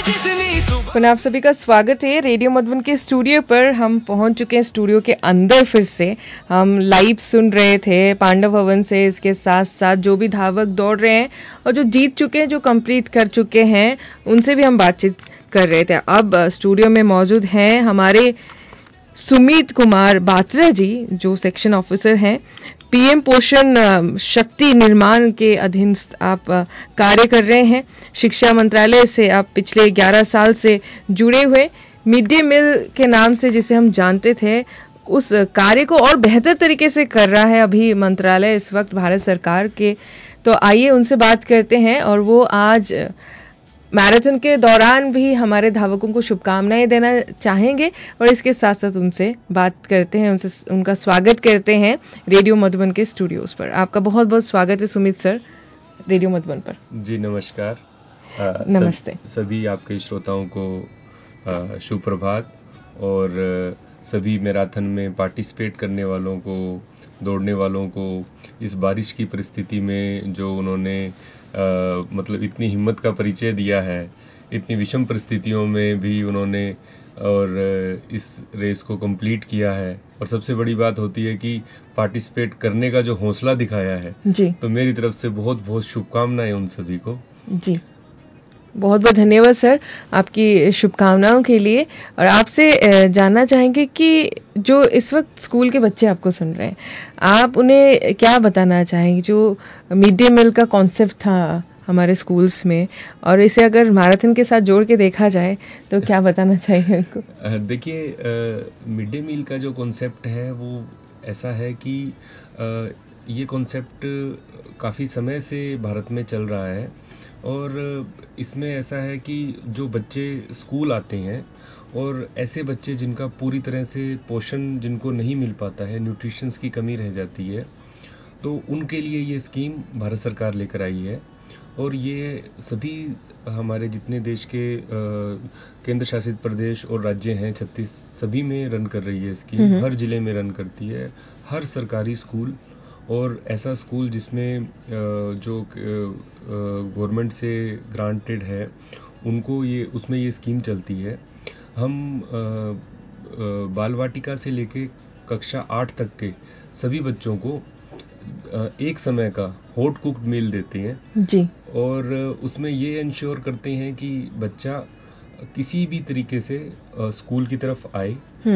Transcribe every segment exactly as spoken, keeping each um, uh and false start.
पुनः आप सभी का स्वागत है रेडियो मधुबन के स्टूडियो पर। हम पहुंच चुके हैं स्टूडियो के अंदर। फिर से हम लाइव सुन रहे थे पांडव भवन से। इसके साथ साथ जो भी धावक दौड़ रहे हैं और जो जीत चुके हैं, जो कंप्लीट कर चुके हैं, उनसे भी हम बातचीत कर रहे थे। अब स्टूडियो में मौजूद हैं हमारे सुमित कुमार बात्रा जी, जो सेक्शन ऑफिसर हैं। पीएम पोषण शक्ति निर्माण के अधीन आप कार्य कर रहे हैं। शिक्षा मंत्रालय से आप पिछले ग्यारह साल से जुड़े हुए मिड डे मील के नाम से जिसे हम जानते थे, उस कार्य को और बेहतर तरीके से कर रहा है अभी मंत्रालय इस वक्त भारत सरकार के। तो आइए उनसे बात करते हैं। और वो आज मैराथन के दौरान भी हमारे धावकों को शुभकामनाएं देना चाहेंगे और इसके साथ साथ उनसे बात करते हैं, उनसे उनका स्वागत करते हैं रेडियो मधुबन के स्टूडियोज पर। आपका बहुत बहुत स्वागत है सुमित सर रेडियो मधुबन पर। जी नमस्कार। आ, नमस्ते। सब, सभी आपके श्रोताओं को शुभ प्रभात। और सभी मैराथन में पार्टिसिपेट करने वालों को, दौड़ने वालों को इस बारिश की परिस्थिति में जो उन्होंने आ, मतलब इतनी हिम्मत का परिचय दिया है, इतनी विषम परिस्थितियों में भी उन्होंने और इस रेस को कंप्लीट किया है। और सबसे बड़ी बात होती है कि पार्टिसिपेट करने का जो हौसला दिखाया है जी। तो मेरी तरफ से बहुत बहुत शुभकामनाएं उन सभी को। जी बहुत बहुत धन्यवाद सर आपकी शुभकामनाओं के लिए। और आपसे जानना चाहेंगे कि जो इस वक्त स्कूल के बच्चे आपको सुन रहे हैं, आप उन्हें क्या बताना चाहेंगे? जो मिड डे मील का कॉन्सेप्ट था हमारे स्कूल्स में, और इसे अगर मैराथन के साथ जोड़ के देखा जाए तो क्या बताना चाहिए उनको? देखिए, मिड डे मील का जो कॉन्सेप्ट है वो ऐसा है कि आ, ये कॉन्सेप्ट काफ़ी समय से भारत में चल रहा है। और इसमें ऐसा है कि जो बच्चे स्कूल आते हैं और ऐसे बच्चे जिनका पूरी तरह से पोषण जिनको नहीं मिल पाता है, न्यूट्रिशंस की कमी रह जाती है, तो उनके लिए ये स्कीम भारत सरकार लेकर आई है। और ये सभी हमारे जितने देश के केंद्र शासित प्रदेश और राज्य हैं, छत्तीस, सभी में रन कर रही है स्कीम। हर जिले में रन करती है, हर सरकारी स्कूल और ऐसा स्कूल जिसमें जो गवर्नमेंट से ग्रांटेड है उनको ये उसमें ये स्कीम चलती है। हम बाल वाटिका से लेके कक्षा आठ तक के सभी बच्चों को एक समय का हॉट कुक्ड मील देते हैं जी। और उसमें ये इंश्योर करते हैं कि बच्चा किसी भी तरीके से स्कूल की तरफ आए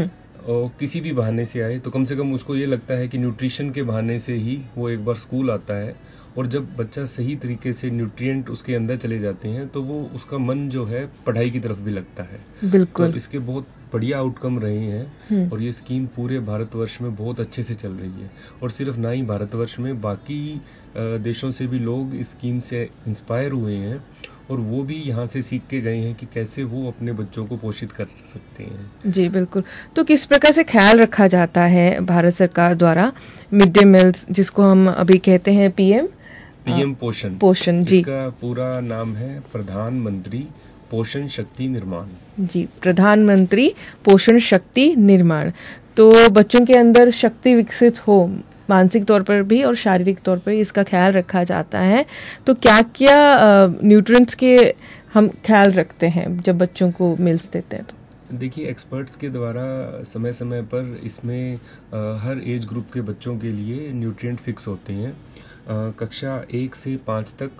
और किसी भी बहाने से आए, तो कम से कम उसको ये लगता है कि न्यूट्रिशन के बहाने से ही वो एक बार स्कूल आता है। और जब बच्चा सही तरीके से न्यूट्रिएंट उसके अंदर चले जाते हैं तो वो उसका मन जो है पढ़ाई की तरफ भी लगता है। बिल्कुल। तो इसके बहुत बढ़िया आउटकम रहे हैं और ये स्कीम पूरे भारतवर्ष में बहुत अच्छे से चल रही है। और सिर्फ ना ही भारतवर्ष में, बाकी देशों से भी लोग इस स्कीम से इंस्पायर हुए हैं और वो भी यहाँ से सीख के गए हैं कि कैसे वो अपने बच्चों को पोषित कर सकते हैं। जी बिल्कुल। तो किस प्रकार से ख्याल रखा जाता है भारत सरकार द्वारा मिड डे मील्स, जिसको हम अभी कहते हैं पीएम पीएम पोषण पोषण जी, इसका पूरा नाम है प्रधानमंत्री पोषण शक्ति निर्माण। जी, प्रधानमंत्री पोषण शक्ति निर्माण। तो बच्चों के अंदर शक्ति विकसित हो, मानसिक तौर पर भी और शारीरिक तौर पर इसका ख्याल रखा जाता है। तो क्या क्या न्यूट्रिएंट्स के हम ख्याल रखते हैं जब बच्चों को मिल्स देते हैं? तो देखिए, एक्सपर्ट्स के द्वारा समय समय पर इसमें आ, हर एज ग्रुप के बच्चों के लिए न्यूट्रिएंट फिक्स होते हैं। आ, कक्षा एक से पाँच तक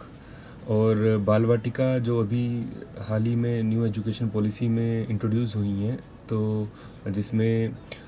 और बाल वाटिका जो अभी हाल ही में न्यू एजुकेशन पॉलिसी में इंट्रोड्यूस हुई हैं, तो जिसमें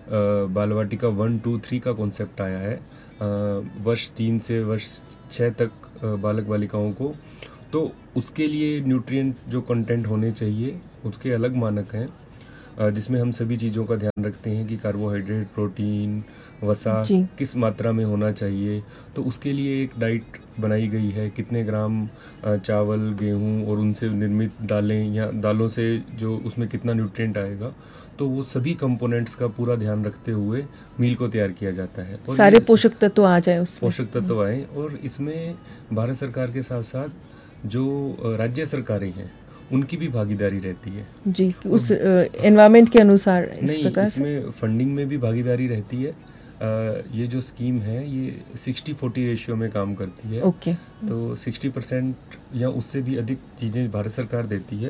बाल वाटिका वन टू थ्री का कॉन्सेप्ट आया है, आ, वर्ष तीन से वर्ष छः तक बालक बालिकाओं को, तो उसके लिए न्यूट्रिएंट जो कंटेंट होने चाहिए उसके अलग मानक हैं, जिसमें हम सभी चीज़ों का ध्यान रखते हैं कि कार्बोहाइड्रेट, प्रोटीन, वसा किस मात्रा में होना चाहिए। तो उसके लिए एक डाइट बनाई गई है, कितने ग्राम चावल, गेहूं और उनसे निर्मित दालें या दालों से जो उसमें कितना न्यूट्रिएंट आएगा, तो वो सभी कंपोनेंट्स का पूरा ध्यान रखते हुए मील को तैयार किया जाता है। और सारे पोषक तत्व आ जाए उसमें, पोषक तत्व आए। और इसमें भारत सरकार के साथ साथ जो राज्य सरकारें हैं उनकी भी भागीदारी रहती है जी, उस एनवायरनमेंट के अनुसार। इस नहीं, प्रकार इसमें फंडिंग में भी भागीदारी रहती है। आ, ये जो स्कीम है ये सिक्सटी फोर्टी रेशियो में काम करती है। ओके। तो सिक्सटी परसेंट या उससे भी अधिक चीज़ें भारत सरकार देती है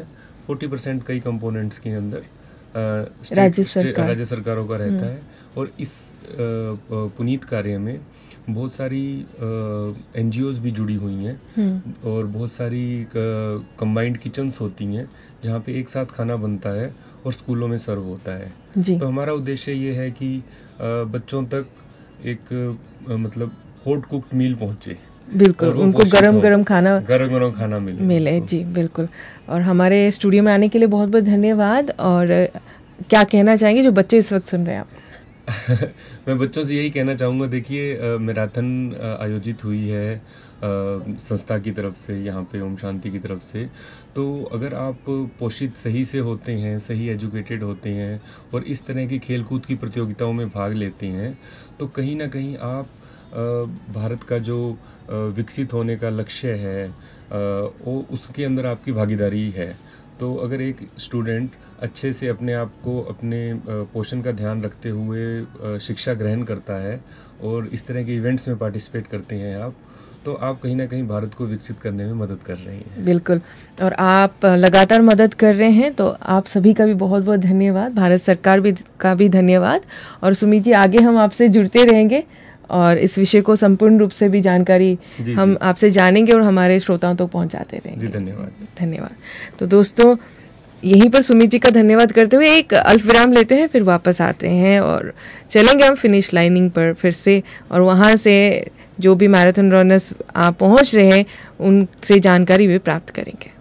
फोर्टी परसेंट कई कंपोनेंट्स के अंदर राज्य सरकार राज्य सरकारों का रहता है। और इस पुनीत कार्य में बहुत सारी एनजीओज भी जुड़ी हुई हैं और बहुत सारी कंबाइंड किचन्स होती हैं जहाँ पे एक साथ खाना बनता है और स्कूलों में सर्व होता है जी। तो हमारा उद्देश्य ये है कि बच्चों तक एक मतलब हॉट कुक्ड मील पहुँचे, बिल्कुल उनको गरम गरम खाना गरम गरम खाना मिले मिले जी बिल्कुल। और हमारे स्टूडियो में आने के लिए बहुत बहुत धन्यवाद। और क्या कहना चाहेंगे जो बच्चे इस वक्त सुन रहे हैं आप? मैं बच्चों से यही कहना चाहूँगा, देखिए मैराथन आयोजित हुई है आ, संस्था की तरफ से, यहाँ पे ओम शांति की तरफ से। तो अगर आप पोषित सही से होते हैं, सही एजुकेटेड होते हैं और इस तरह की खेलकूद की प्रतियोगिताओं में भाग लेते हैं तो कहीं ना कहीं आप आ, भारत का जो आ, विकसित होने का लक्ष्य है आ, वो उसके अंदर आपकी भागीदारी है। तो अगर एक स्टूडेंट अच्छे से अपने आप को अपने पोषण का ध्यान रखते हुए शिक्षा ग्रहण करता है और इस तरह के इवेंट्स में पार्टिसिपेट करते हैं आप, तो आप कहीं ना कहीं भारत को विकसित करने में मदद कर रही हैं। बिल्कुल, और आप लगातार मदद कर रहे हैं, तो आप सभी का भी बहुत बहुत धन्यवाद, भारत सरकार भी का भी धन्यवाद। और सुमित जी, आगे हम आपसे जुड़ते रहेंगे और इस विषय को संपूर्ण रूप से भी जानकारी जी, हम जी. आपसे जानेंगे और हमारे श्रोताओं तक तो पहुंचाते रहेंगे। जी धन्यवाद। धन्यवाद। तो दोस्तों, यहीं पर सुमित जी का धन्यवाद करते हुए एक अल्प विराम लेते हैं, फिर वापस आते हैं और चलेंगे हम फिनिश लाइनिंग पर फिर से, और वहाँ से जो भी मैराथन रनर्स आप पहुँच रहे हैं उनसे जानकारी भी प्राप्त करेंगे।